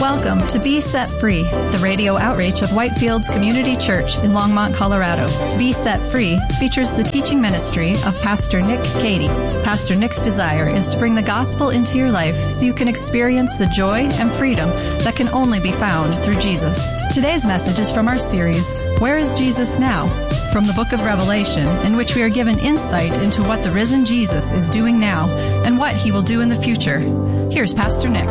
Welcome to Be Set Free, the radio outreach of Whitefields Community Church in Longmont, Colorado. Be Set Free features the teaching ministry of Pastor Nick Cady. Pastor Nick's desire is to bring the gospel into your life so you can experience the joy and freedom that can only be found through Jesus. Today's message is from our series, Where is Jesus Now? From the book of Revelation, in which we are given insight into what the risen Jesus is doing now and what he will do in the future. Here's Pastor Nick.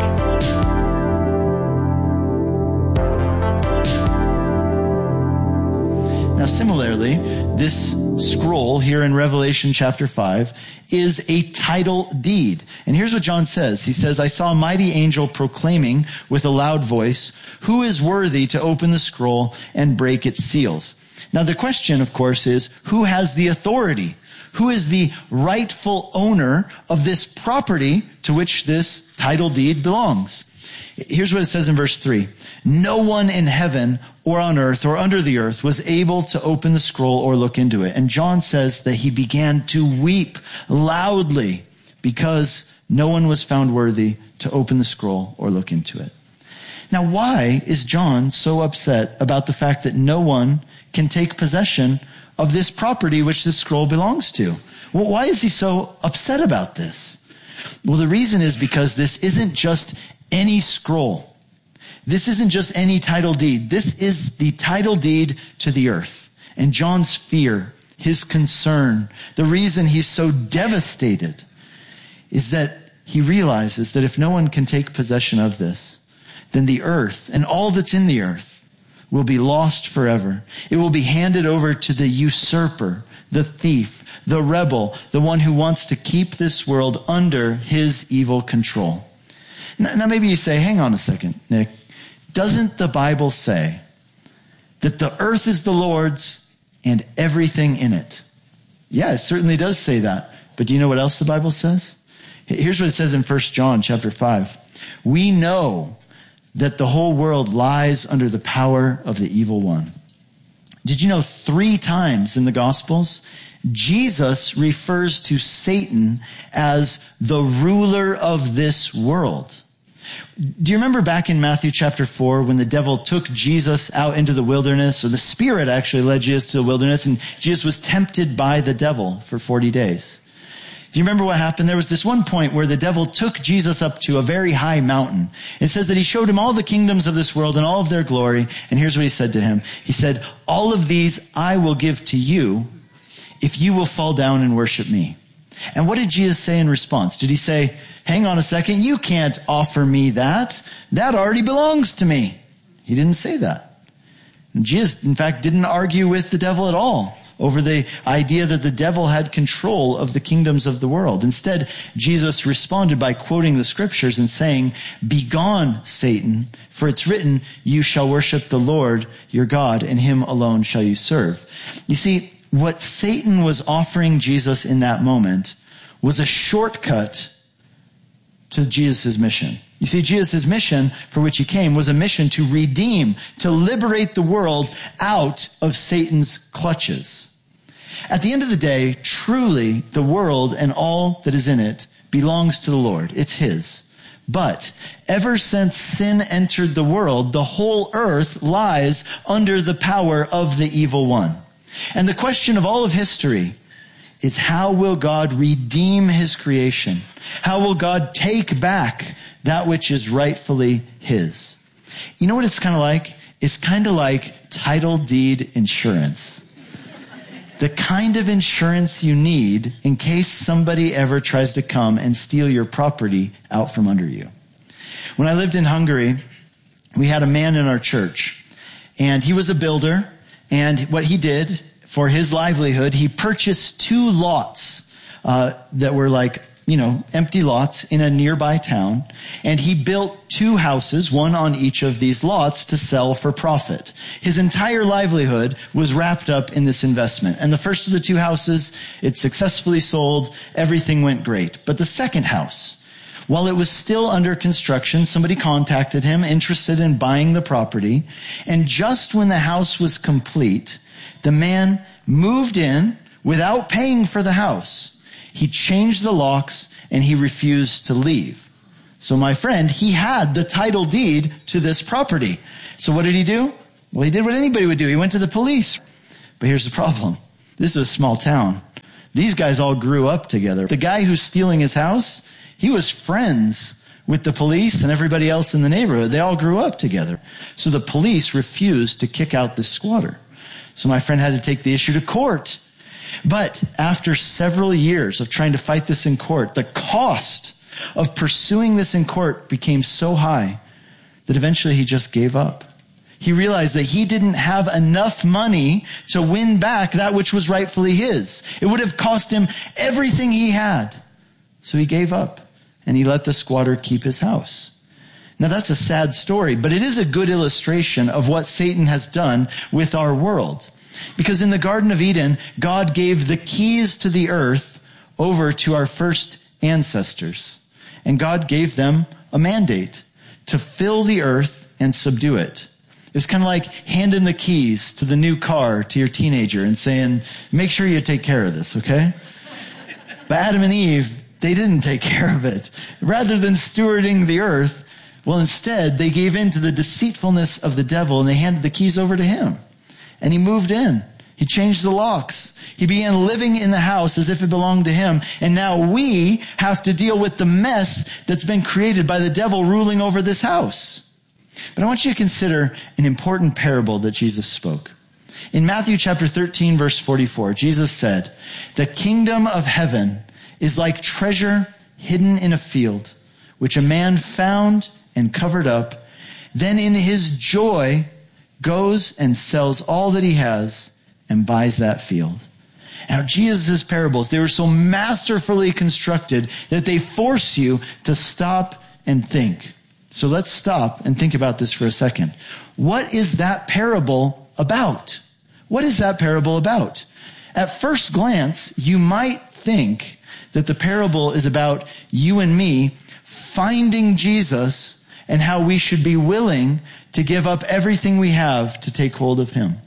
Now, similarly, this scroll here in Revelation chapter 5 is a title deed. And here's what John says. He says, I saw a mighty angel proclaiming with a loud voice, who is worthy to open the scroll and break its seals? Now, the question, of course, is who has the authority? Who is the rightful owner of this property to which this title deed belongs? Here's what it says in verse 3. No one in heaven or on earth or under the earth was able to open the scroll or look into it. And John says that he began to weep loudly because no one was found worthy to open the scroll or look into it. Now, why is John so upset about the fact that no one can take possession of this property which this scroll belongs to? Well, why is he so upset about this? Well, the reason is because this isn't just any scroll. This isn't just any title deed. This is the title deed to the earth. And John's fear, his concern, the reason he's so devastated is that he realizes that if no one can take possession of this, then the earth and all that's in the earth will be lost forever. It will be handed over to the usurper, the thief, the rebel, the one who wants to keep this world under his evil control. Now maybe you say, hang on a second, Nick. Doesn't the Bible say that the earth is the Lord's and everything in it? Yeah, it certainly does say that. But do you know what else the Bible says? Here's what it says in 1 John chapter 5. We know that the whole world lies under the power of the evil one. Did you know 3 times in the Gospels, Jesus refers to Satan as the ruler of this world? Do you remember back in Matthew chapter 4 when the devil took Jesus out into the wilderness, or the Spirit actually led Jesus to the wilderness, and Jesus was tempted by the devil for 40 days? Do you remember what happened? There was this one point where the devil took Jesus up to a very high mountain. It says that he showed him all the kingdoms of this world and all of their glory. And here's what he said to him. He said, all of these I will give to you if you will fall down and worship me. And what did Jesus say in response? Did he say, hang on a second, you can't offer me that. That already belongs to me. He didn't say that. And Jesus, in fact, didn't argue with the devil at all over the idea that the devil had control of the kingdoms of the world. Instead, Jesus responded by quoting the scriptures and saying, begone, Satan, for it's written, you shall worship the Lord your God, and him alone shall you serve. You see, what Satan was offering Jesus in that moment was a shortcut to Jesus' mission. You see, Jesus' mission for which he came was a mission to redeem, to liberate the world out of Satan's clutches. At the end of the day, truly, the world and all that is in it belongs to the Lord. It's his. But ever since sin entered the world, the whole earth lies under the power of the evil one. And the question of all of history is, how will God redeem his creation? How will God take back that which is rightfully his? You know what it's kind of like? It's kind of like title deed insurance. The kind of insurance you need in case somebody ever tries to come and steal your property out from under you. When I lived in Hungary, we had a man in our church, and he was a builder, and what he did for his livelihood, he purchased 2 lots that were like, empty lots in a nearby town. And he built 2 houses, one on each of these lots, to sell for profit. His entire livelihood was wrapped up in this investment. And the first of the 2 houses, it successfully sold. Everything went great. But the second house, while it was still under construction, somebody contacted him interested in buying the property. And just when the house was complete, the man moved in without paying for the house. He changed the locks and he refused to leave. So my friend, he had the title deed to this property. So what did he do? Well, he did what anybody would do. He went to the police. But here's the problem. This is a small town. These guys all grew up together. The guy who's stealing his house, he was friends with the police and everybody else in the neighborhood. They all grew up together. So the police refused to kick out this squatter. So my friend had to take the issue to court. But after several years of trying to fight this in court, the cost of pursuing this in court became so high that eventually he just gave up. He realized that he didn't have enough money to win back that which was rightfully his. It would have cost him everything he had. So he gave up and he let the squatter keep his house. Now that's a sad story, but it is a good illustration of what Satan has done with our world. Because in the Garden of Eden, God gave the keys to the earth over to our first ancestors. And God gave them a mandate to fill the earth and subdue it. It was kind of like handing the keys to the new car to your teenager and saying, make sure you take care of this, okay? But Adam and Eve, they didn't take care of it. Rather than stewarding the earth, well, instead, they gave in to the deceitfulness of the devil and they handed the keys over to him. And he moved in. He changed the locks. He began living in the house as if it belonged to him. And now we have to deal with the mess that's been created by the devil ruling over this house. But I want you to consider an important parable that Jesus spoke. In Matthew chapter 13, verse 44, Jesus said, "The kingdom of heaven is like treasure hidden in a field, which a man found and covered up. Then in his joy goes and sells all that he has and buys that field." Now, Jesus' parables, they were so masterfully constructed that they force you to stop and think. So let's stop and think about this for a second. What is that parable about? What is that parable about? At first glance, you might think that the parable is about you and me finding Jesus and how we should be willing to give up everything we have to take hold of him.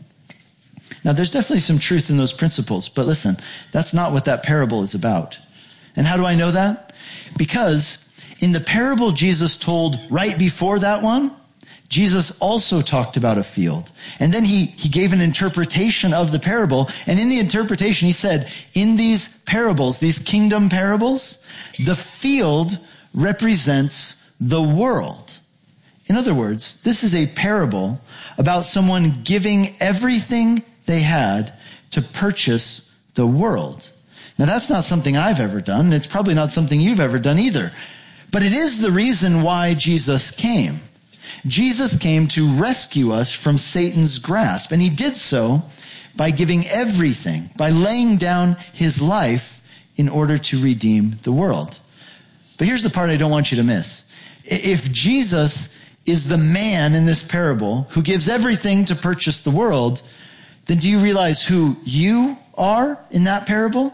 Now, there's definitely some truth in those principles, but listen, that's not what that parable is about. And how do I know that? Because in the parable Jesus told right before that one, Jesus also talked about a field. And then he gave an interpretation of the parable. And in the interpretation, he said, in these parables, these kingdom parables, the field represents the world. In other words, this is a parable about someone giving everything they had to purchase the world. Now, that's not something I've ever done. It's probably not something you've ever done either. But it is the reason why Jesus came. Jesus came to rescue us from Satan's grasp. And he did so by giving everything, by laying down his life in order to redeem the world. But here's the part I don't want you to miss. If Jesus is the man in this parable who gives everything to purchase the world, then do you realize who you are in that parable?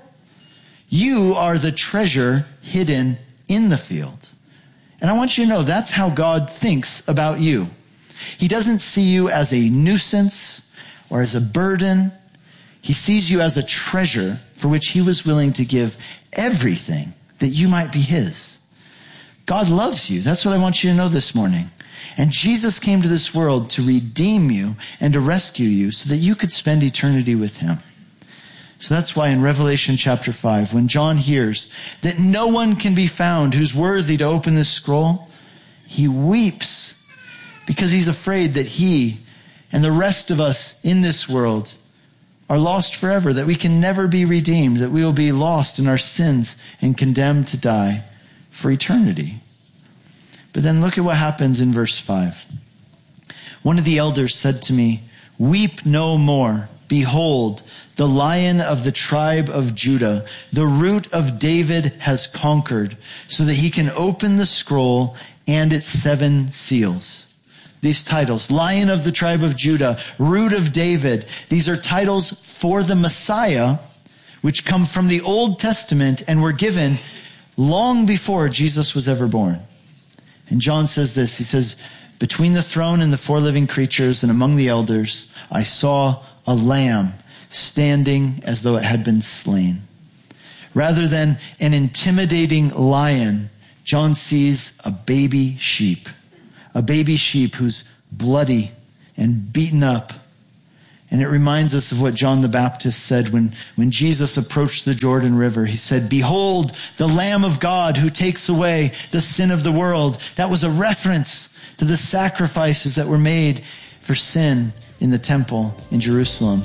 You are the treasure hidden in the field. And I want you to know that's how God thinks about you. He doesn't see you as a nuisance or as a burden. He sees you as a treasure for which he was willing to give everything that you might be his. God loves you. That's what I want you to know this morning. And Jesus came to this world to redeem you and to rescue you so that you could spend eternity with him. So that's why in Revelation chapter 5, when John hears that no one can be found who's worthy to open this scroll, he weeps because he's afraid that he and the rest of us in this world are lost forever, that we can never be redeemed, that we will be lost in our sins and condemned to die for eternity. But then look at what happens in verse 5. One of the elders said to me, "Weep no more. Behold, the Lion of the tribe of Judah, the Root of David, has conquered, so that he can open the scroll and its 7 seals." These titles, Lion of the tribe of Judah, Root of David, these are titles for the Messiah, which come from the Old Testament and were given long before Jesus was ever born. And John says this, he says, "Between the throne and the 4 living creatures and among the elders, I saw a lamb standing as though it had been slain. Rather than an intimidating lion, John sees a baby sheep who's bloody and beaten up. And it reminds us of what John the Baptist said when Jesus approached the Jordan River. He said, "Behold, the Lamb of God who takes away the sin of the world." That was a reference to the sacrifices that were made for sin in the temple in Jerusalem.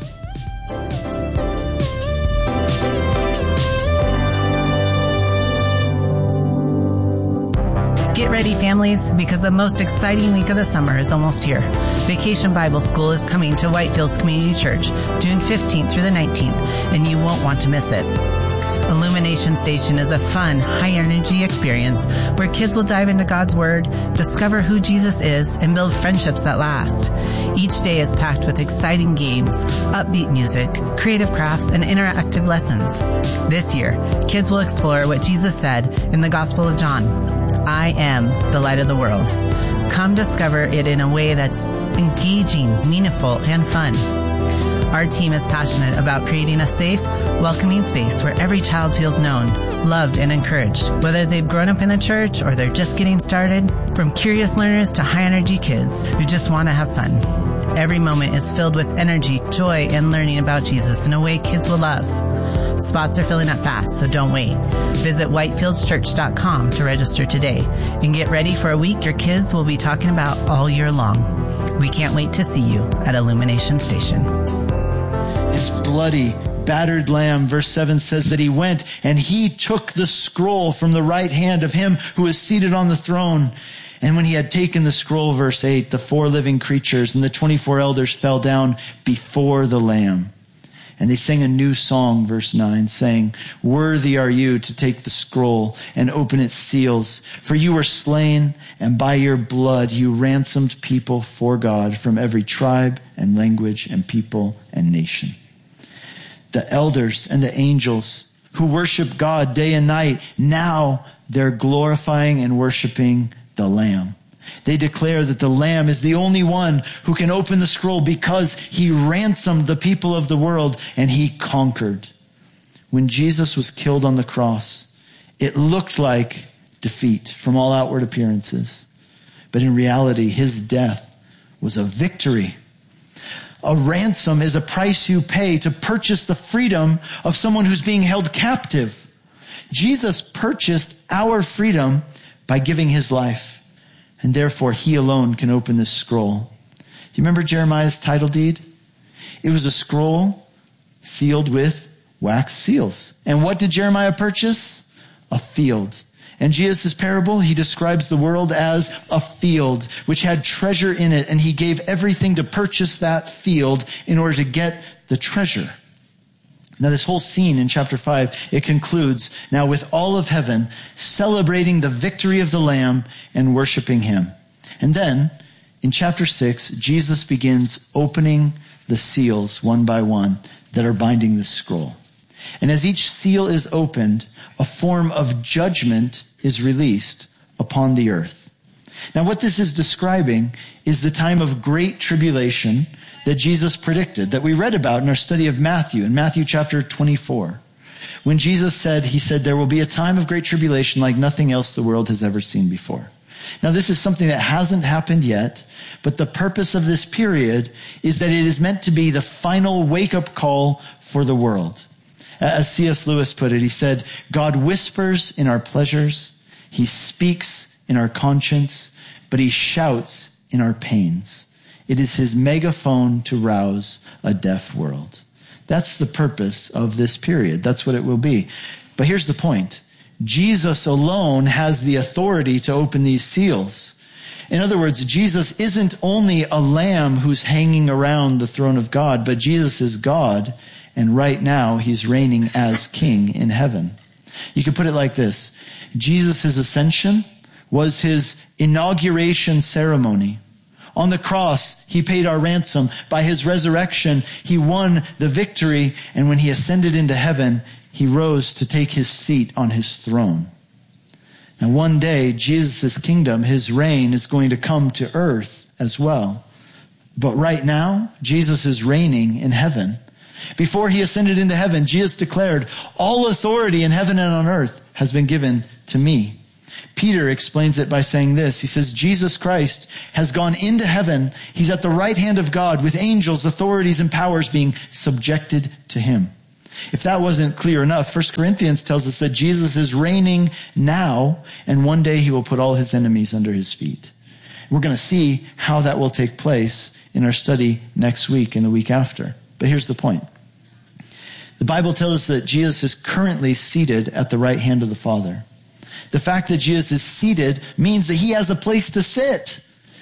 Get ready, families, because the most exciting week of the summer is almost here. Vacation Bible School is coming to Whitefields Community Church June 15th through the 19th, and you won't want to miss it. Illumination Station is a fun, high-energy experience where kids will dive into God's Word, discover who Jesus is, and build friendships that last. Each day is packed with exciting games, upbeat music, creative crafts, and interactive lessons. This year, kids will explore what Jesus said in the Gospel of John: "I am the light of the world." Come discover it in a way that's engaging, meaningful, and fun. Our team is passionate about creating a safe, welcoming space where every child feels known, loved, and encouraged, whether they've grown up in the church or they're just getting started, from curious learners to high-energy kids who just want to have fun. Every moment is filled with energy, joy, and learning about Jesus in a way kids will love. Spots are filling up fast, so don't wait. Visit whitefieldschurch.com to register today and get ready for a week your kids will be talking about all year long. We can't wait to see you at Illumination Station. This bloody, battered lamb, verse 7 says that he went and he took the scroll from the right hand of him who is seated on the throne. And when he had taken the scroll, verse 8, the 4 living creatures and the 24 elders fell down before the Lamb. And they sang a new song, verse 9, saying, "Worthy are you to take the scroll and open its seals. For you were slain, and by your blood you ransomed people for God from every tribe and language and people and nation." The elders and the angels who worship God day and night, now they're glorifying and worshiping the Lamb. They declare that the Lamb is the only one who can open the scroll because he ransomed the people of the world and he conquered. When Jesus was killed on the cross, it looked like defeat from all outward appearances. But in reality, his death was a victory. A ransom is a price you pay to purchase the freedom of someone who's being held captive. Jesus purchased our freedom by giving his life. And therefore, he alone can open this scroll. Do you remember Jeremiah's title deed? It was a scroll sealed with wax seals. And what did Jeremiah purchase? A field. In Jesus' parable, he describes the world as a field which had treasure in it. And he gave everything to purchase that field in order to get the treasure. Now, this whole scene in chapter 5, it concludes now with all of heaven celebrating the victory of the Lamb and worshiping him. And then in chapter 6, Jesus begins opening the seals one by one that are binding the scroll. And as each seal is opened, a form of judgment is released upon the earth. Now, what this is describing is the time of great tribulation that Jesus predicted, that we read about in our study of Matthew, in Matthew chapter 24. When Jesus said, he said, there will be a time of great tribulation like nothing else the world has ever seen before. Now, this is something that hasn't happened yet, but the purpose of this period is that it is meant to be the final wake-up call for the world. As C.S. Lewis put it, he said, God whispers in our pleasures, he speaks in our conscience, but he shouts in our pains. It is his megaphone to rouse a deaf world. That's the purpose of this period. That's what it will be. But here's the point. Jesus alone has the authority to open these seals. In other words, Jesus isn't only a lamb who's hanging around the throne of God, but Jesus is God, and right now he's reigning as king in heaven. You could put it like this. Jesus' ascension was his inauguration ceremony. On the cross, he paid our ransom. By his resurrection, he won the victory. And when he ascended into heaven, he rose to take his seat on his throne. Now, one day, Jesus' kingdom, his reign, is going to come to earth as well. But right now, Jesus is reigning in heaven. Before he ascended into heaven, Jesus declared, all authority in heaven and on earth has been given to me. Peter explains it by saying this. He says, Jesus Christ has gone into heaven. He's at the right hand of God with angels, authorities, and powers being subjected to him. If that wasn't clear enough, 1 Corinthians tells us that Jesus is reigning now, and one day he will put all his enemies under his feet. We're going to see how that will take place in our study next week and the week after. But here's the point. The Bible tells us that Jesus is currently seated at the right hand of the Father. The fact that Jesus is seated means that he has a place to sit.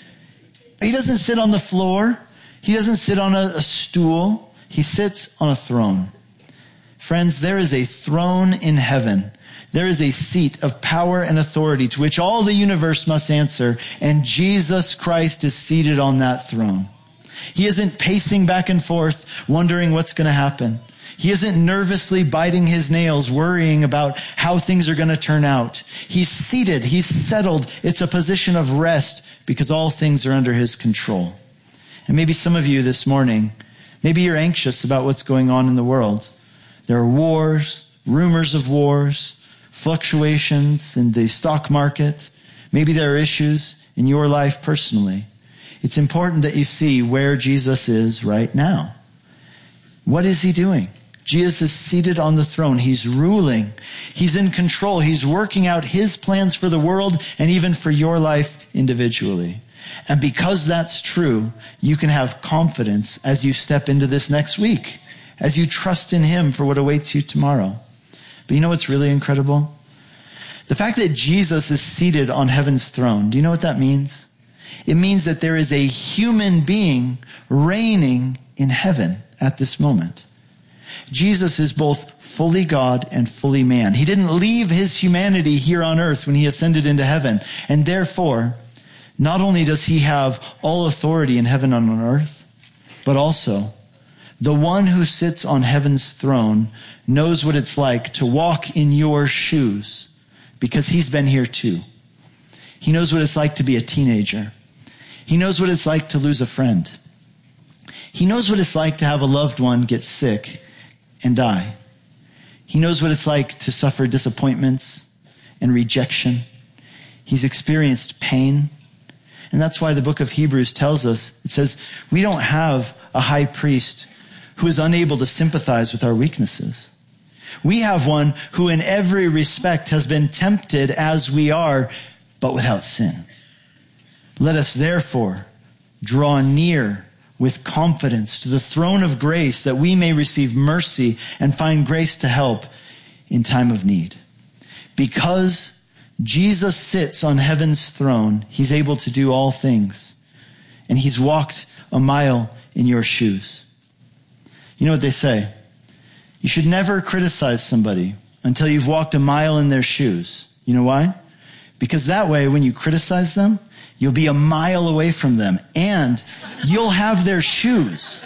He doesn't sit on the floor. He doesn't sit on a stool. He sits on a throne. Friends, there is a throne in heaven. There is a seat of power and authority to which all the universe must answer, and Jesus Christ is seated on that throne. He isn't pacing back and forth, wondering what's going to happen. He isn't nervously biting his nails, worrying about how things are going to turn out. He's seated. He's settled. It's a position of rest because all things are under his control. And maybe some of you this morning, maybe you're anxious about what's going on in the world. There are wars, rumors of wars, fluctuations in the stock market. Maybe there are issues in your life personally. It's important that you see where Jesus is right now. What is he doing? Jesus is seated on the throne. He's ruling. He's in control. He's working out his plans for the world and even for your life individually. And because that's true, you can have confidence as you step into this next week, as you trust in him for what awaits you tomorrow. But you know what's really incredible? The fact that Jesus is seated on heaven's throne, do you know what that means? It means that there is a human being reigning in heaven at this moment. Jesus is both fully God and fully man. He didn't leave his humanity here on earth when he ascended into heaven. And therefore, not only does he have all authority in heaven and on earth, but also the one who sits on heaven's throne knows what it's like to walk in your shoes because he's been here too. He knows what it's like to be a teenager. He knows what it's like to lose a friend. He knows what it's like to have a loved one get sick and die. He knows what it's like to suffer disappointments and rejection. He's experienced pain. And that's why the book of Hebrews tells us, it says, we don't have a high priest who is unable to sympathize with our weaknesses. We have one who in every respect has been tempted as we are, but without sin. Let us therefore draw near with confidence to the throne of grace that we may receive mercy and find grace to help in time of need. Because Jesus sits on heaven's throne, he's able to do all things. And he's walked a mile in your shoes. You know what they say? You should never criticize somebody until you've walked a mile in their shoes. You know why? Because that way, when you criticize them, you'll be a mile away from them, and you'll have their shoes.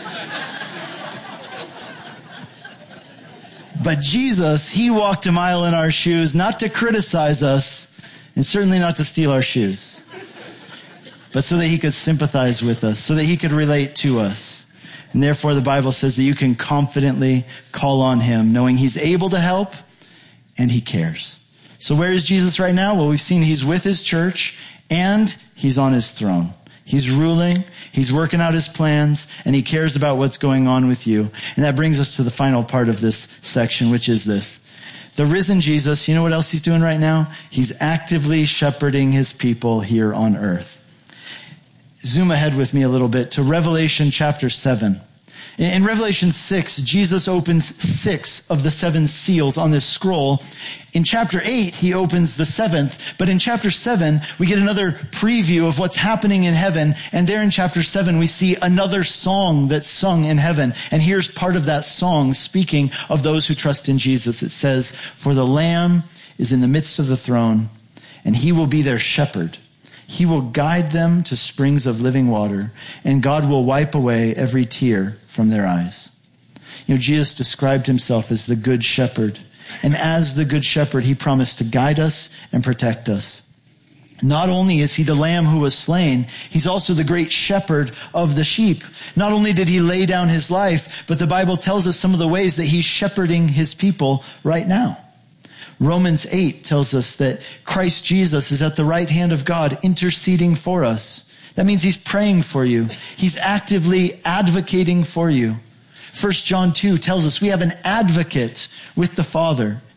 But Jesus, he walked a mile in our shoes, not to criticize us, and certainly not to steal our shoes, but so that he could sympathize with us, so that he could relate to us. And therefore, the Bible says that you can confidently call on him, knowing he's able to help, and he cares. So where is Jesus right now? Well, we've seen he's with his church, and he's on his throne. He's ruling, he's working out his plans, and he cares about what's going on with you. And that brings us to the final part of this section, which is this. The risen Jesus, you know what else he's doing right now? He's actively shepherding his people here on earth. Zoom ahead with me a little bit to Revelation chapter 7. In Revelation 6, Jesus opens 6 of the 7 seals on this scroll. In chapter 8, he opens the 7th. But in chapter 7, we get another preview of what's happening in heaven. And there in chapter 7, we see another song that's sung in heaven. And here's part of that song speaking of those who trust in Jesus. It says, "For the Lamb is in the midst of the throne, and he will be their shepherd. He will guide them to springs of living water, and God will wipe away every tear from their eyes." You know, Jesus described himself as the good shepherd. And as the good shepherd, he promised to guide us and protect us. Not only is he the lamb who was slain, he's also the great shepherd of the sheep. Not only did he lay down his life, but the Bible tells us some of the ways that he's shepherding his people right now. Romans 8 tells us that Christ Jesus is at the right hand of God interceding for us. That means he's praying for you. He's actively advocating for you. 1 John 2 tells us we have an advocate with the Father.